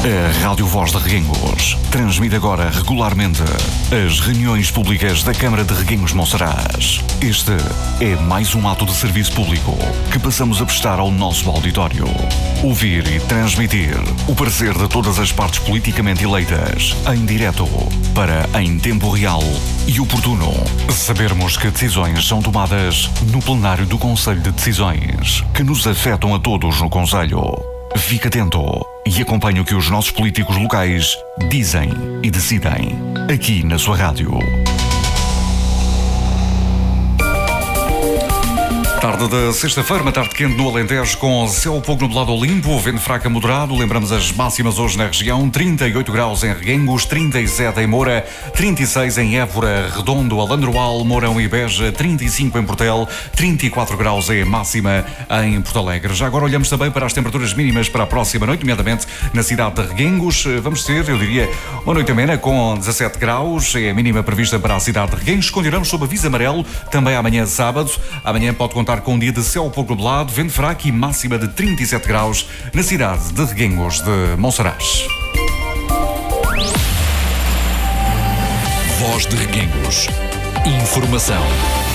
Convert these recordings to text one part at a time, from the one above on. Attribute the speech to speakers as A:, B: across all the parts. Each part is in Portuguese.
A: A Rádio Voz de Reguengos transmite agora regularmente as reuniões públicas da Câmara de Reguengos Monsaraz. Este é mais um ato de serviço público que passamos a prestar ao nosso auditório. Ouvir e transmitir o parecer de todas as partes politicamente eleitas em direto para, em tempo real e oportuno, sabermos que decisões são tomadas no plenário do Conselho de Decisões que nos afetam a todos no Conselho. Fique atento e acompanhe o que os nossos políticos locais dizem e decidem aqui na sua rádio. Tarde da sexta-feira, uma tarde quente no Alentejo com céu pouco nublado ao limpo, vento fraco a moderado. Lembramos as máximas hoje na região: 38 graus em Reguengos, 37 em Moura, 36 em Évora, Redondo, Alandroal, Mourão e Beja, 35 em Portel, 34 graus é máxima em Porto Alegre. Já agora olhamos também para as temperaturas mínimas para a próxima noite, nomeadamente na cidade de Reguengos. Vamos ter, eu diria, uma noite amena com 17 graus, é a mínima prevista para a cidade de Reguengos. Continuamos sob aviso amarelo também amanhã sábado. Amanhã pode contar com um dia de céu pouco nublado, vento fraco e máxima de 37 graus na cidade de Reguengos de Monsaraz.
B: Voz de Reguengos. Informação.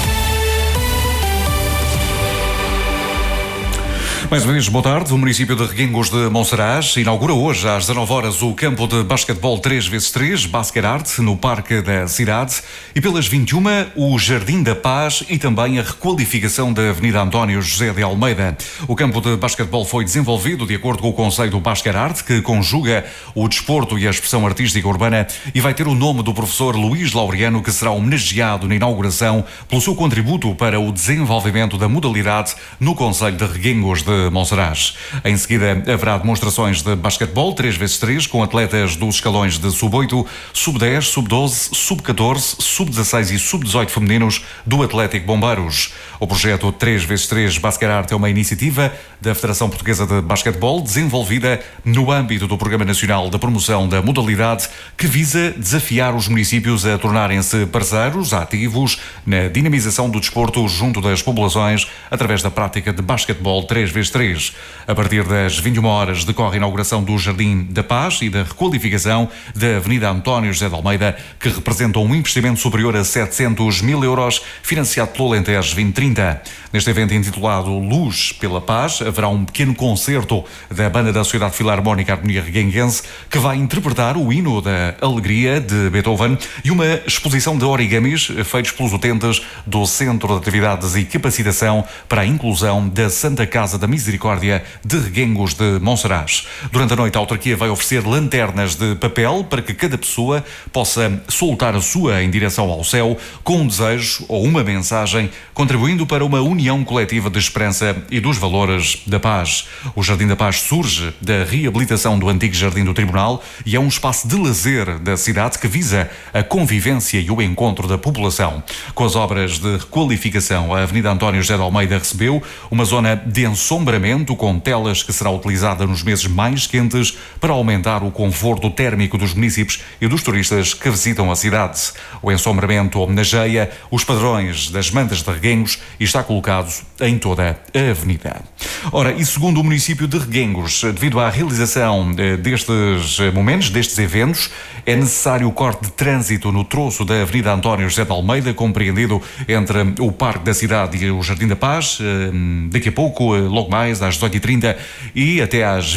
A: Mais uma vez, boa tarde. O município de Reguengos de Monsaraz inaugura hoje às 19 horas o campo de basquetebol 3x3, Basquerarte, no Parque da Cidade, e pelas 21 o Jardim da Paz e também a requalificação da Avenida António José de Almeida. O campo de basquetebol foi desenvolvido de acordo com o conceito Basquerarte, que conjuga o desporto e a expressão artística urbana, e vai ter o nome do professor Luís Laureano, que será homenageado na inauguração pelo seu contributo para o desenvolvimento da modalidade no concelho de Reguengos de Monsaraz. Em seguida haverá demonstrações de basquetebol 3x3 com atletas dos escalões de sub-8, sub-10, sub-12, sub-14, sub-16 e sub-18 femininos do Atlético Bombeiros. O projeto 3x3 Basquerarte é uma iniciativa da Federação Portuguesa de Basquetebol desenvolvida no âmbito do Programa Nacional de Promoção da Modalidade, que visa desafiar os municípios a tornarem-se parceiros ativos na dinamização do desporto junto das populações através da prática de basquetebol 3x3. A partir das 21 horas decorre a inauguração do Jardim da Paz e da requalificação da Avenida António José de Almeida, que representam um investimento superior a 700 mil euros, financiado pelo Alentejo 2030. Neste evento intitulado Luz pela Paz, haverá um pequeno concerto da Banda da Sociedade Filarmónica Harmonia Reguenguense, que vai interpretar o hino da Alegria de Beethoven, e uma exposição de origamis feitos pelos utentes do Centro de Atividades e Capacitação para a Inclusão da Santa Casa da Misericórdia de Reguengos de Monsaraz. Durante a noite, a autarquia vai oferecer lanternas de papel para que cada pessoa possa soltar a sua em direção ao céu com um desejo ou uma mensagem, contribuindo para uma união coletiva de esperança e dos valores da paz. O Jardim da Paz surge da reabilitação do antigo Jardim do Tribunal e é um espaço de lazer da cidade que visa a convivência e o encontro da população. Com as obras de requalificação, a Avenida António José de Almeida recebeu uma zona de ensombramento com telas que será utilizada nos meses mais quentes para aumentar o conforto térmico dos munícipes e dos turistas que visitam a cidade. O ensombramento homenageia os padrões das mantas de Reguengos e está colocado em toda a avenida. Ora, e segundo o município de Reguengos, devido à realização destes momentos, destes eventos, é necessário o corte de trânsito no troço da Avenida António José de Almeida, compreendido entre o Parque da Cidade e o Jardim da Paz. Daqui a pouco, logo mais às 18h30 e até às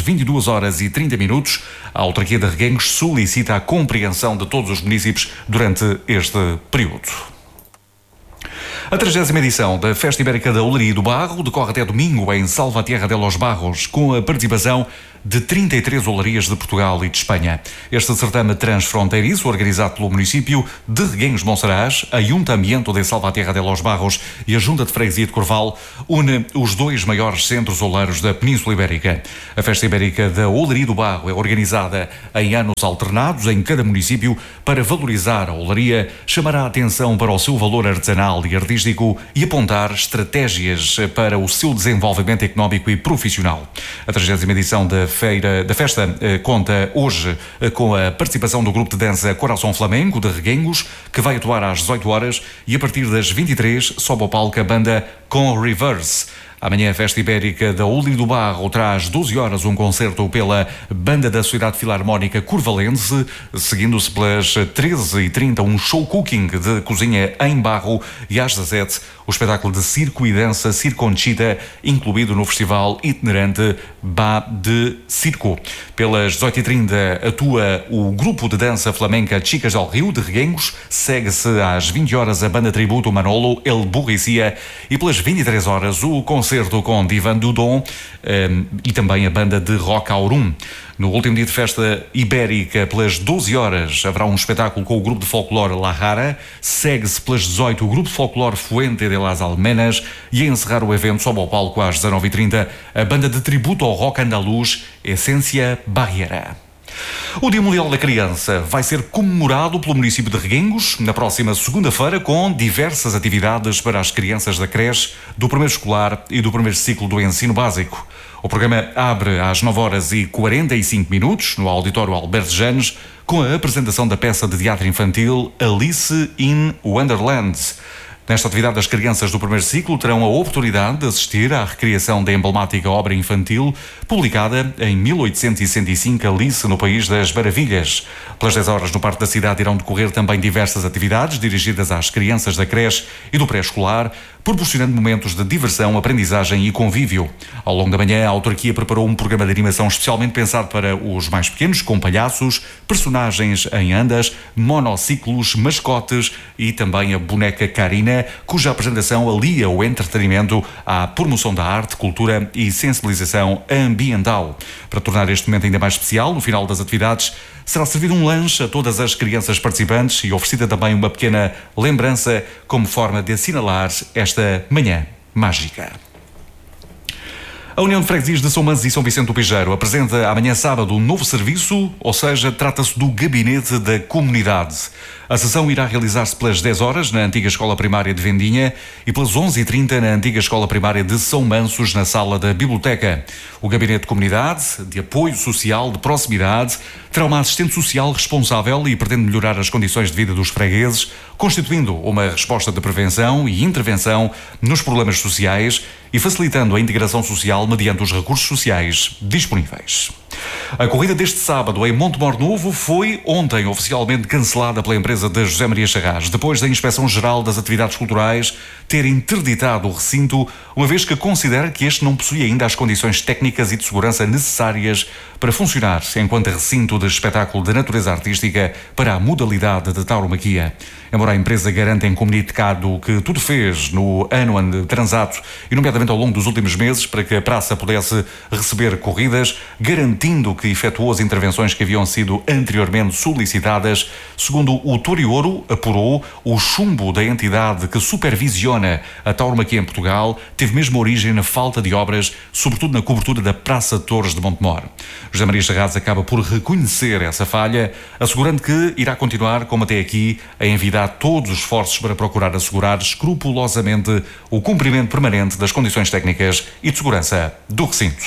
A: 22h30, a autarquia de Reguengos solicita a compreensão de todos os municípios durante este período. A 30ª edição da Festa Ibérica da Olaria do Barro decorre até domingo em Salvatierra de los Barros, com a participação de 33 olarias de Portugal e de Espanha. Este certame transfronteiriço, organizado pelo município de Reguengos de Monsaraz, a Ayuntamiento de Salvatierra de los Barros e a Junta de Freguesia de Corval, une os dois maiores centros oleiros da Península Ibérica. A Festa Ibérica da Olaria do Barro é organizada em anos alternados em cada município para valorizar a olaria, chamar a atenção para o seu valor artesanal e artístico e apontar estratégias para o seu desenvolvimento económico e profissional. A 30ª edição da festa conta hoje com a participação do grupo de dança Coração Flamengo de Reguengos, que vai atuar às 18 horas, e a partir das 23 sobe ao palco a banda Com Reverse. Amanhã a Festa Ibérica da Uli do Barro traz 12 horas um concerto pela Banda da Sociedade Filarmónica Curvalense, seguindo-se pelas 13h30 um show cooking de cozinha em barro e às 17 o espetáculo de circo e dança Circonchita, incluído no festival itinerante Bá de Circo. Pelas 18h30 atua o grupo de dança flamenca Chicas del Rio de Reguengos, segue-se às 20 horas a banda tributo Manolo El Burricia e pelas 23 horas o concerto com Divan Dudon e também a banda de rock Aurum. No último dia de festa ibérica, pelas 12 horas, haverá um espetáculo com o grupo de folclore La Rara, segue-se pelas 18 o grupo de folclore Fuente de las Almenas e a encerrar o evento sobe ao palco às 19h30 a banda de tributo ao rock andaluz Essência Barriera. O Dia Mundial da Criança vai ser comemorado pelo município de Reguengos na próxima segunda-feira com diversas atividades para as crianças da creche, do primeiro escolar e do primeiro ciclo do ensino básico. O programa abre às 9h45 no auditório Alberto Janes com a apresentação da peça de teatro infantil Alice in Wonderland. Nesta atividade, as crianças do primeiro ciclo terão a oportunidade de assistir à recriação da emblemática obra infantil publicada em 1865, Alice no País das Maravilhas. Pelas 10 horas no Parque da Cidade irão decorrer também diversas atividades dirigidas às crianças da creche e do pré-escolar, proporcionando momentos de diversão, aprendizagem e convívio. Ao longo da manhã, a autarquia preparou um programa de animação especialmente pensado para os mais pequenos, com palhaços, personagens em andas, monociclos, mascotes e também a boneca Karina, cuja apresentação alia o entretenimento à promoção da arte, cultura e sensibilização ambiental. Para tornar este momento ainda mais especial, no final das atividades, será servido um lanche a todas as crianças participantes e oferecida também uma pequena lembrança como forma de assinalar esta manhã mágica. A União de Freguesias de São Manzes e São Vicente do Pijeiro apresenta amanhã sábado um novo serviço, ou seja, trata-se do Gabinete da Comunidade. A sessão irá realizar-se pelas 10 horas na antiga Escola Primária de Vendinha e pelas 11h30 na antiga Escola Primária de São Mansos, na sala da Biblioteca. O Gabinete de Comunidade, de apoio social, de proximidade, terá uma assistente social responsável e pretende melhorar as condições de vida dos fregueses, constituindo uma resposta de prevenção e intervenção nos problemas sociais e facilitando a integração social mediante os recursos sociais disponíveis. A corrida deste sábado em Montemor Novo foi ontem oficialmente cancelada pela empresa de José Maria Charras, depois da Inspeção-Geral das Atividades Culturais ter interditado o recinto, uma vez que considera que este não possui ainda as condições técnicas e de segurança necessárias para funcionar enquanto recinto de espetáculo de natureza artística para a modalidade de tauromaquia. Embora a empresa garanta em comunicado que tudo fez no ano transato e nomeadamente ao longo dos últimos meses para que a praça pudesse receber corridas, garantindo que efetuou as intervenções que haviam sido anteriormente solicitadas, segundo o Torioro apurou, o chumbo da entidade que supervisiona a tauromaquia em Portugal teve mesmo origem na falta de obras, sobretudo na cobertura da Praça Torres de Montemor. José Maria Charras acaba por reconhecer essa falha, assegurando que irá continuar, como até aqui, a envidar todos os esforços para procurar assegurar escrupulosamente o cumprimento permanente das condições técnicas e de segurança do recinto.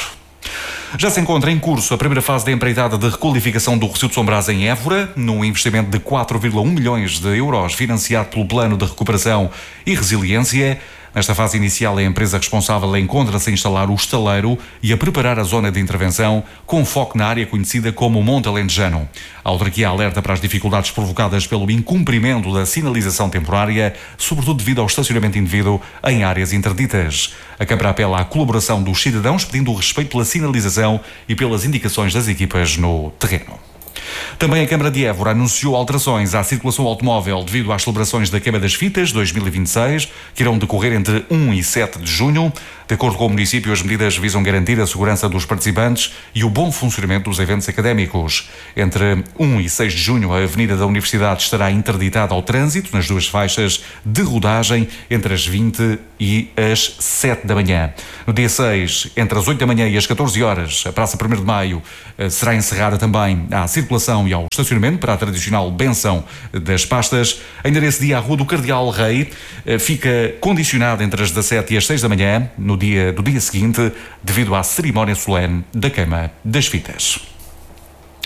A: Já se encontra em curso a primeira fase da empreitada de requalificação do Recio de São Brás em Évora, num investimento de 4,1 milhões de euros, financiado pelo Plano de Recuperação e Resiliência. Nesta fase inicial, a empresa responsável encontra-se a instalar o estaleiro e a preparar a zona de intervenção, com foco na área conhecida como Monte Alentejano. A autarquia alerta para as dificuldades provocadas pelo incumprimento da sinalização temporária, sobretudo devido ao estacionamento indevido em áreas interditas. A Câmara apela à colaboração dos cidadãos, pedindo o respeito pela sinalização e pelas indicações das equipas no terreno. Também a Câmara de Évora anunciou alterações à circulação automóvel devido às celebrações da Queima das Fitas 2026, que irão decorrer entre 1 e 7 de junho. De acordo com o município, as medidas visam garantir a segurança dos participantes e o bom funcionamento dos eventos académicos. Entre 1 e 6 de junho, a Avenida da Universidade estará interditada ao trânsito nas duas faixas de rodagem entre as 20 e as 7 da manhã. No dia 6, entre as 8 da manhã e as 14 horas, a Praça 1º de Maio será encerrada também à circulação e ao estacionamento para a tradicional benção das pastas. Ainda nesse dia, a Rua do Cardeal Rei fica condicionada entre as 17 e as 6 da manhã, do dia seguinte, devido à cerimónia solene da Queima das Fitas.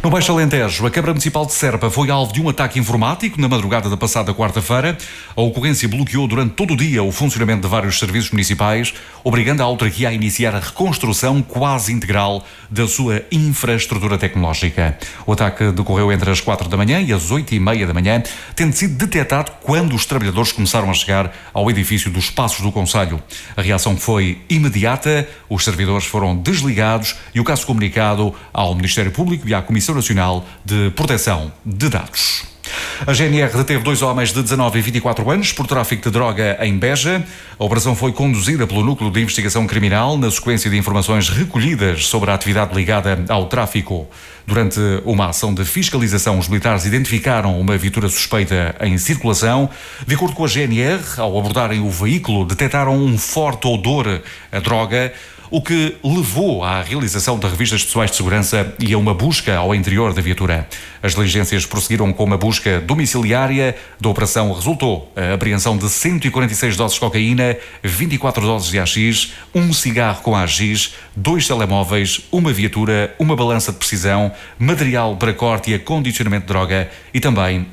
A: No Baixo Alentejo, a Câmara Municipal de Serpa foi alvo de um ataque informático na madrugada da passada quarta-feira. A ocorrência bloqueou durante todo o dia o funcionamento de vários serviços municipais, obrigando a autarquia a iniciar a reconstrução quase integral da sua infraestrutura tecnológica. O ataque decorreu entre as 4 da manhã e as 8h30 da manhã, tendo sido detectado quando os trabalhadores começaram a chegar ao edifício dos Passos do Concelho. A reação foi imediata, os servidores foram desligados e o caso comunicado ao Ministério Público e à Comissão Nacional de Proteção de Dados. A GNR deteve 2 homens de 19 e 24 anos por tráfico de droga em Beja. A operação foi conduzida pelo Núcleo de Investigação Criminal na sequência de informações recolhidas sobre a atividade ligada ao tráfico. Durante uma ação de fiscalização, os militares identificaram uma viatura suspeita em circulação. De acordo com a GNR, ao abordarem o veículo, detectaram um forte odor a droga, o que levou à realização de revistas pessoais de segurança e a uma busca ao interior da viatura. As diligências prosseguiram com uma busca domiciliária. Da operação resultou a apreensão de 146 doses de cocaína, 24 doses de AX, um cigarro com AX, 2 telemóveis, uma viatura, uma balança de precisão, material para corte e acondicionamento de droga e também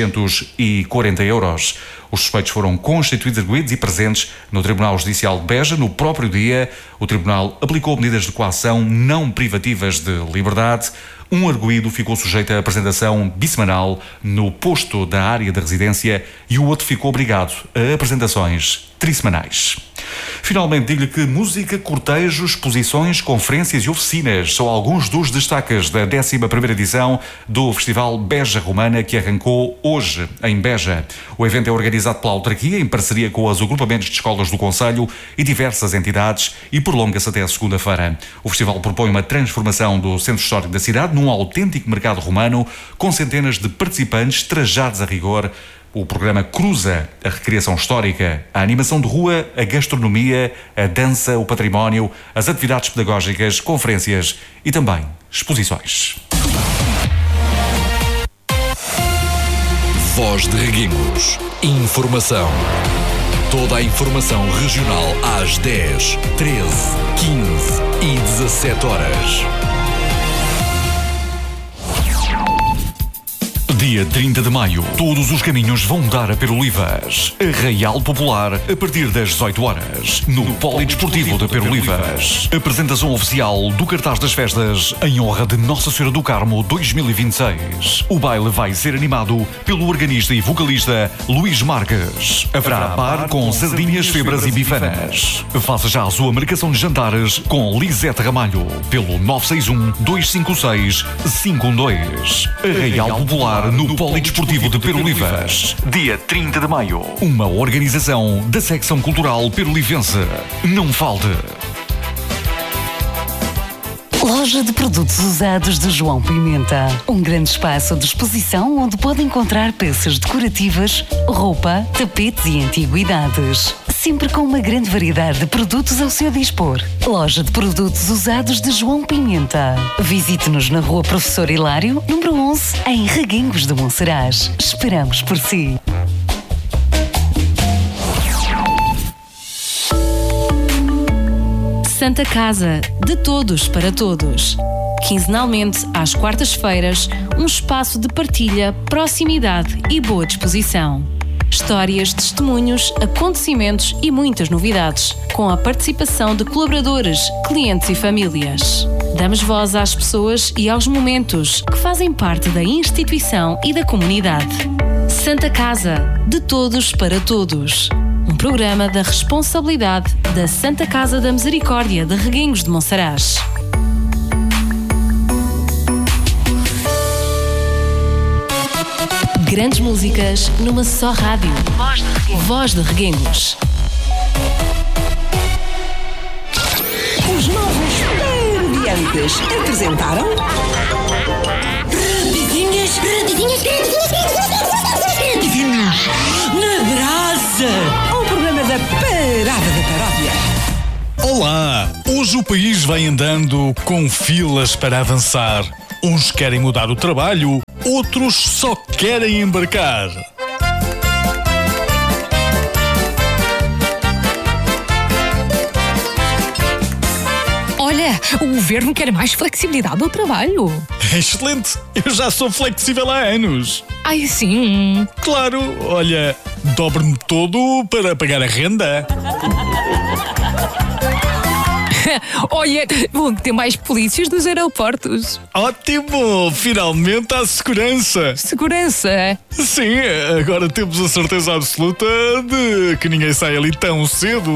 A: 640 euros. Os suspeitos foram constituídos arguidos e presentes no Tribunal Judicial de Beja. No próprio dia, o Tribunal aplicou medidas de coação não privativas de liberdade. Um arguido ficou sujeito à apresentação bissemanal no posto da área da residência e o outro ficou obrigado a apresentações trissemanais. Finalmente, digo-lhe que música, cortejos, exposições, conferências e oficinas são alguns dos destaques da 11ª edição do Festival Beja Romana, que arrancou hoje em Beja. O evento é organizado pela autarquia em parceria com os agrupamentos de escolas do concelho e diversas entidades e prolonga-se até a segunda-feira. O festival propõe uma transformação do centro histórico da cidade num autêntico mercado romano com centenas de participantes trajados a rigor. O programa cruza a recriação histórica, a animação de rua, a gastronomia, a dança, o património, as atividades pedagógicas, conferências e também exposições.
B: Voz de Reguengos. Informação. Toda a informação regional às 10, 13, 15 e 17 horas.
A: Dia 30 de maio, todos os caminhos vão dar a Perolivas. Arraial Popular, a partir das 18 horas, no Polidesportivo de Perolivas. Apresentação oficial do cartaz das festas em honra de Nossa Senhora do Carmo 2026. O baile vai ser animado pelo organista e vocalista Luís Marques. Haverá bar com sardinhas, febras e bifanas. Faça já a sua marcação de jantares com Lisete Ramalho pelo 961-256-512. Arraial Popular no Polidesportivo de Perolivas, dia 30 de maio. Uma organização da Secção Cultural Perolivense. Não falte!
C: Loja de produtos usados de João Pimenta. Um grande espaço de exposição onde pode encontrar peças decorativas, roupa, tapetes e antiguidades. Sempre com uma grande variedade de produtos ao seu dispor. Loja de produtos usados de João Pimenta. Visite-nos na Rua Professor Hilário, número 11, em Reguengos de Monsaraz. Esperamos por si.
D: Santa Casa, de todos para todos. Quinzenalmente, às quartas-feiras, um espaço de partilha, proximidade e boa disposição. Histórias, testemunhos, acontecimentos e muitas novidades, com a participação de colaboradores, clientes e famílias. Damos voz às pessoas e aos momentos que fazem parte da instituição e da comunidade. Santa Casa, de todos para todos. Um programa da responsabilidade da Santa Casa da Misericórdia de Reguengos de Monsaraz. Grandes músicas numa só rádio. Voz de Reguengos.
E: Os novos Perdiantes apresentaram Rapidinhas na Brasa, o programa da Parada da Paródia.
F: Olá! Hoje o país vai andando com filas para avançar. Uns querem mudar o trabalho, outros só querem embarcar.
G: Olha,
E: O governo quer mais flexibilidade ao trabalho.
F: Excelente! Eu já sou flexível há anos.
E: Ai, sim.
F: Claro, olha, dobro-me todo para pagar a renda.
E: Olha, vão ter mais polícias nos aeroportos.
F: Ótimo! Finalmente há segurança.
E: Segurança.
F: Sim, agora temos a certeza absoluta de que ninguém sai ali tão cedo.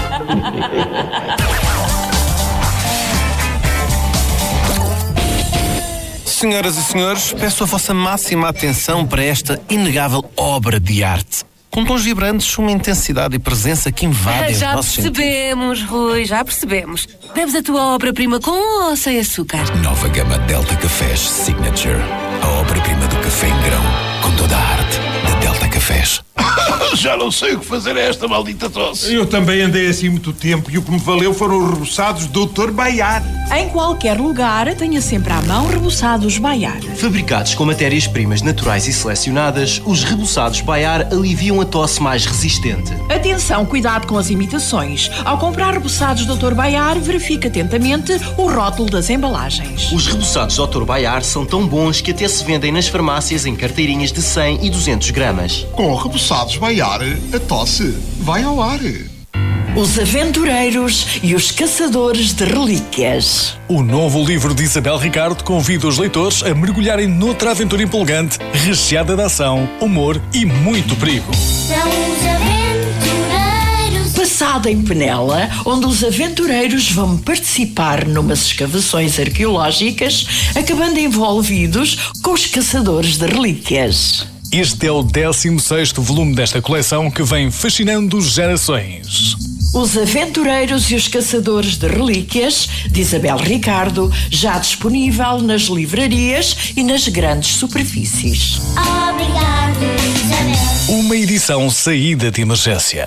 G: Senhoras e senhores, peço a vossa máxima atenção para esta inegável obra de arte. Com tons vibrantes, uma intensidade e presença que invadem os
H: Já
G: nossos sentidos.
H: percebemos, Rui, já percebemos. Deves a tua obra-prima com ou sem açúcar?
B: Nova gama Delta Cafés Signature. A obra-prima do café em grão, com toda a arte da Delta Cafés.
I: Já não sei o que fazer a esta maldita tosse.
J: Eu também andei assim muito tempo e o que me valeu foram os reboçados Dr. Baiar.
K: Em qualquer lugar, tenha sempre à mão reboçados Baiar.
L: Fabricados com matérias-primas naturais e selecionadas, os reboçados Baiar aliviam a tosse mais resistente.
K: Atenção, cuidado com as imitações. Ao comprar reboçados Dr. Baiar, verifique atentamente o rótulo das embalagens.
L: Os reboçados Dr. Baiar são tão bons que até se vendem nas farmácias em carteirinhas de 100 e 200 gramas.
I: Com reboçados Baiar, a tosse vai ao ar.
K: Os Aventureiros e os Caçadores de Relíquias.
F: O novo livro de Isabel Ricardo convida os leitores a mergulharem noutra aventura empolgante, recheada de ação, humor e muito perigo.
M: São os aventureiros.
K: Passada em Penela, onde os aventureiros vão participar numas escavações arqueológicas, acabando envolvidos com os Caçadores de Relíquias.
F: Este é o 16º volume desta coleção que vem fascinando gerações.
K: Os Aventureiros e os Caçadores de Relíquias, de Isabel Ricardo, já disponível nas livrarias e nas grandes superfícies.
M: Obrigado, Isabel.
F: Uma edição saída de emergência.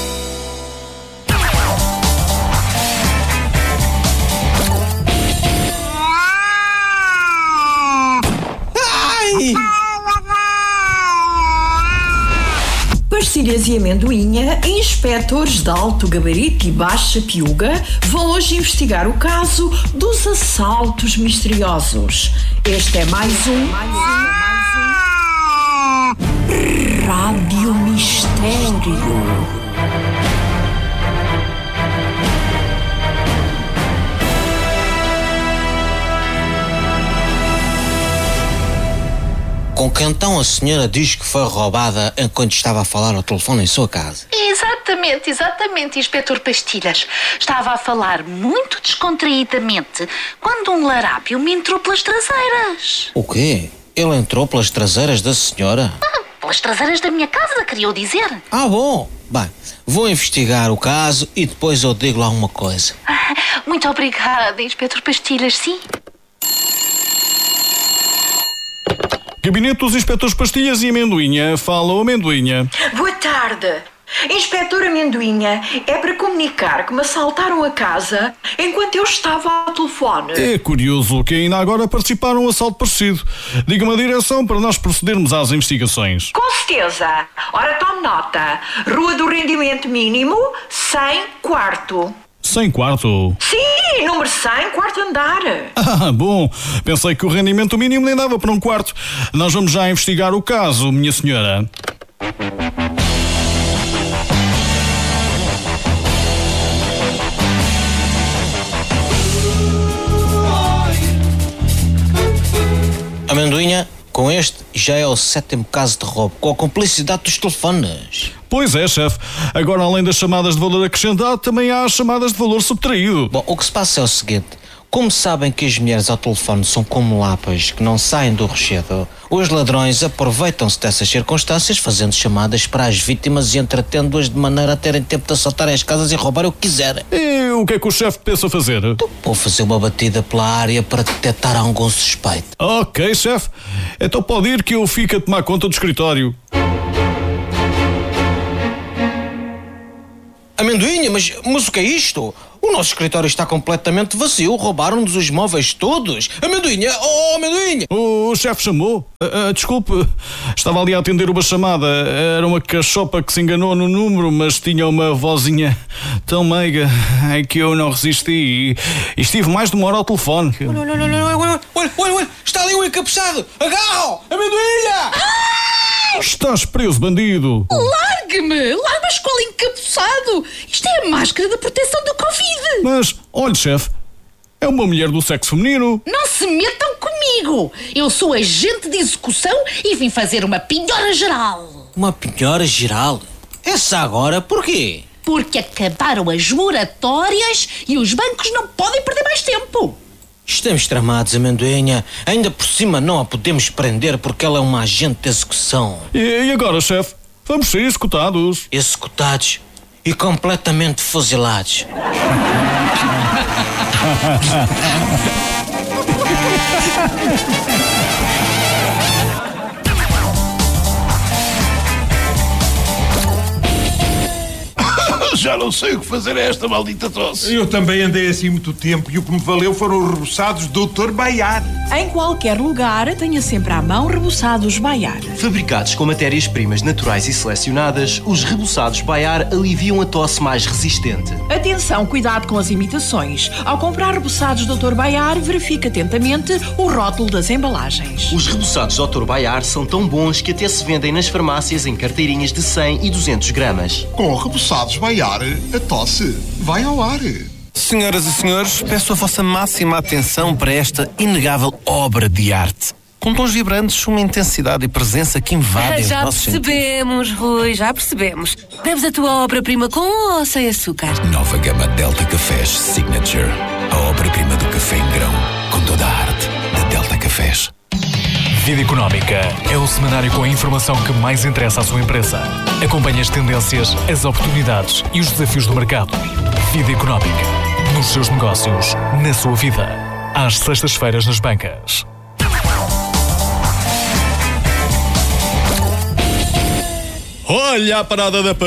K: Pastilhas e Amendoinha, inspetores de alto gabarito e baixa piuga, vão hoje investigar o caso dos assaltos misteriosos. Este é mais um Rádio Mistério.
N: Com que então a senhora diz que foi roubada enquanto estava a falar ao telefone em sua casa?
O: Exatamente, Inspetor Pastilhas. Estava a falar muito descontraídamente quando um larápio me entrou pelas traseiras.
N: O quê? Ele entrou pelas traseiras da senhora?
O: Pelas traseiras da minha casa, queria dizer.
N: Ah, bom. Bem, vou investigar o caso e depois eu digo lá uma coisa.
O: Muito obrigada, Inspetor Pastilhas, sim.
F: Gabinete dos Inspetores Pastilhas e Amendoinha. Fala o Amendoinha.
K: Boa tarde. Inspetor Amendoinha, é para comunicar que me assaltaram a casa enquanto eu estava ao telefone.
F: É curioso que ainda agora participaram de um assalto parecido. Diga-me a direção para nós procedermos às investigações.
K: Com certeza. Ora, tome nota. Rua do Rendimento Mínimo, 100, quarto.
F: 100 quarto?
K: Sim, número 100, quarto andar.
F: Ah, bom. Pensei que o rendimento mínimo nem dava para um quarto. Nós vamos já investigar o caso, minha senhora.
N: Amendoinha, com este já é o 7º caso de roubo, com a cumplicidade dos telefones.
F: Pois é, chefe. Agora, além das chamadas de valor acrescentado, também há as chamadas de valor subtraído.
N: Bom, o que se passa é o seguinte. Como sabem que as mulheres ao telefone são como lapas que não saem do rochedo, os ladrões aproveitam-se dessas circunstâncias, fazendo chamadas para as vítimas e entretendo-as de maneira a terem tempo de assaltarem as casas e roubar o que quiserem.
F: E o que é que o chefe pensa fazer?
N: Vou fazer uma batida pela área para detectar algum suspeito.
F: Ok, chefe. Então pode ir que eu fico a tomar conta do escritório.
N: Amendoinha, mas o que é isto? O nosso escritório está completamente vazio. Roubaram-nos os móveis todos. Amendoinha! Oh, amendoinha!
F: O chefe chamou. Desculpe, estava ali a atender uma chamada. Era uma cachopa que se enganou no número, mas tinha uma vozinha tão meiga que eu não resisti e estive mais de uma hora ao telefone.
N: Olha, está ali um encapuçado. Agarra-o! Amendoinha!
F: Estás preso, bandido!
O: Largue-me! Largue-me a escola encapuçado! Isto é a máscara de proteção do Covid!
F: Mas, olha, chefe, é uma mulher do sexo feminino.
O: Não se metam comigo! Eu sou agente de execução e vim fazer uma penhora geral!
N: Uma penhora geral? Essa agora, porquê?
O: Porque acabaram as moratórias e os bancos não podem perder mais tempo!
N: Estamos tramados, amendoinha. Ainda por cima não a podemos prender porque ela é uma agente de execução.
F: E agora, chefe? Vamos ser executados.
N: Executados e completamente fuzilados.
J: Já não sei o que fazer a esta maldita tosse.
P: Eu também andei assim muito tempo e o que me valeu foram os reboçados do Dr. Baiar.
K: Em qualquer lugar, tenha sempre à mão reboçados Baiar.
L: Fabricados com matérias-primas naturais e selecionadas, os reboçados Baiar aliviam a tosse mais resistente.
K: Atenção, cuidado com as imitações. Ao comprar reboçados Dr. Baiar, verifique atentamente o rótulo das embalagens.
L: Os reboçados Dr. Baiar são tão bons que até se vendem nas farmácias em carteirinhas de 100 e 200 gramas.
I: Com reboçados Baiar, a tosse vai ao ar.
G: Senhoras e senhores, peço a vossa máxima atenção para esta inegável obra de arte. Com tons vibrantes, uma intensidade e presença que invadem os
H: Já
G: nossos sentidos.
H: percebemos, Rui, já percebemos. Bebes a tua obra-prima com ou sem açúcar?
B: Nova gama Delta Cafés Signature. A obra-prima do café em grão, com toda a arte da Delta Cafés.
Q: Vida Económica é o semanário com a informação que mais interessa à sua empresa. Acompanhe as tendências, as oportunidades e os desafios do mercado. Vida Económica. Nos seus negócios, na sua vida. Às sextas-feiras nas bancas.
F: Olha a parada da